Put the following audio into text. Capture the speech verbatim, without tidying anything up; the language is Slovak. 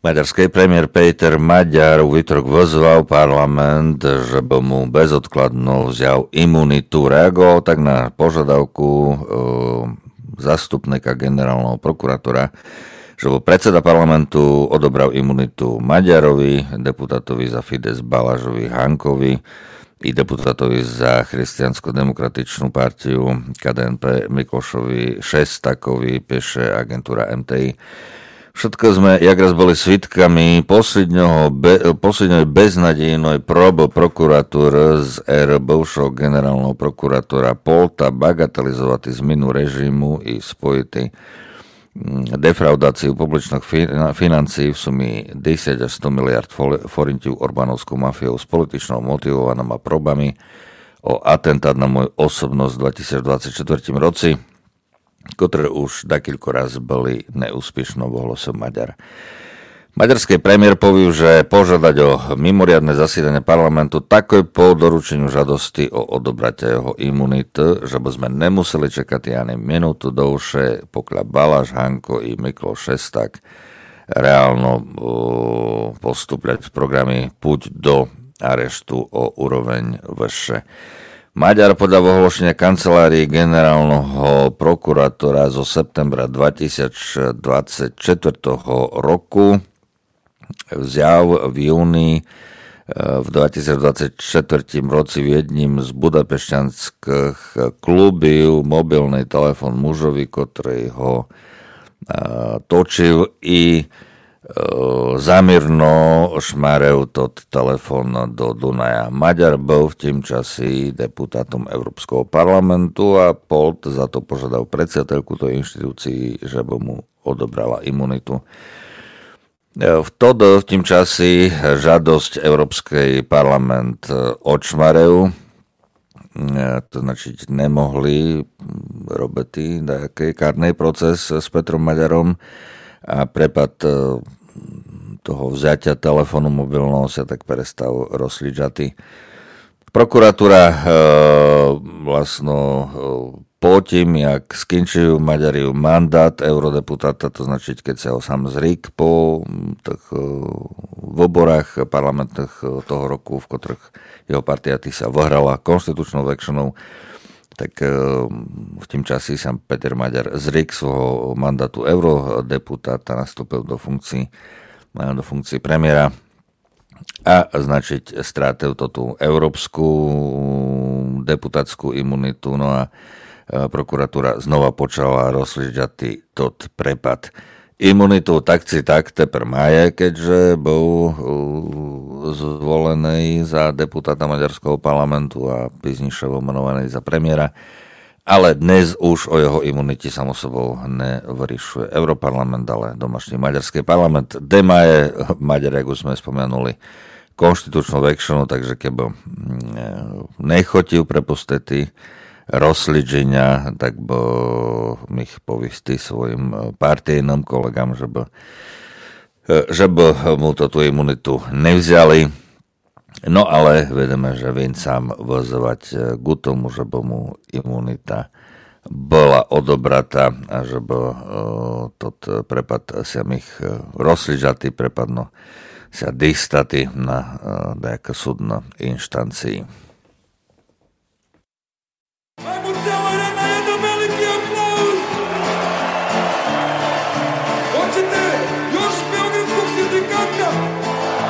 Maďarský premiér Péter Magyar útorok vyzval parlament, že by mu bezodkladno vzal imunitu. Reagoval tak na požiadavku e, zastupníka generálneho prokurátora, že bol predseda parlamentu odobral imunitu Magyarovi, deputátovi za Fides Balažovi Hankovi i deputátovi za Kresťansko-demokratičnú partiu ká dé en pé Miklošovi Šestakovi, píše agentúra em té í. Všetko sme, jak raz boli svedkami posledného, be, poslednej beznadejnej probo prokuratúr z éry bivšieho generálneho prokurátora Polta bagatelizovať zmenu režimu i spojitý defraudáciu publičných financií v sumi desať až sto miliard forintiů Orbánovskou mafiou s političnou motivovanými probami o atentát na moju osobnosť v dvetisícdvadsaťštyri roci, ktoré už dakilko raz boli neúspešno v hlasu Maďar. Maďarský premiér povedal, že požiadať o mimoriadne zasídanie parlamentu takoj po doručeniu žadosti o odobratie jeho imunity, že by sme nemuseli čakať ani minútu dlhšie, pokiaľ Balaš, Hanko i Mikloš Šestak reálno postúpľať v programy Puť do areštu o úroveň vyššie. Maďar podľa ohlášenia kancelárii generálneho prokurátora zo septembra dvetisícdvadsaťštyri roku vzal v júni v dvetisícdvadsaťštyri roci v jedním z budapešťanských klubov mobilný telefon mužovi, ktorý ho točil i zamírno šmarev tot telefon do Dunaja. Maďar bol v tým časi deputátom Európskeho parlamentu a Polt za to požiadal predsedateľku tej inštitúcii, že by mu odobrala imunitu. Vtedy v tým časi žiadosť Európskej parlament odšmarev, to značiť nemohli robiť nejaký kárny proces s Petrom Maďarom a prepad toho vzatia telefónu mobilného sa tak prestal rozsličatý. Prokuratúra e, vlastno e, po tým, jak skončil Maďari mandát eurodeputáta, to značiť, keď sa ho sám zrík po tých e, voborách parlamentných toho roku, v ktorých jeho partia sa vyhrala konštitučnou väčšinou, tak e, v tým časi sám Peter Maďar zrík svojho mandátu eurodeputáta, nastúpil do funkcií, do funkcií premiéra a značiť strátil to tú európsku deputátsku imunitu, no a prokuratúra znova počala rozsličať tot prepad. Imunitu tak či tak teper maje, keďže bol zvolený za deputáta Maďarského parlamentu a písnišie menovaný za premiéra, ale dnes už o jeho imunite samo sebou nevyriešuje Europarlament, ale domašný Maďarský parlament. Dema je Maďar, ako sme spomenuli, konštitučnú väčšinu, takže keby nechotil prepustiť rozsličenia, tak by ich povistí svojim partijným kolegám, že by, že by mu to tú imunitu nevzali. No ale vedeme, že vien sám vozovať k tomu, že by mu imunita bola odobratá a že by uh, tot prepad sa ich rozsličatý prepadno sa distaty na uh, nejaká súdna inštancii. Watch it there.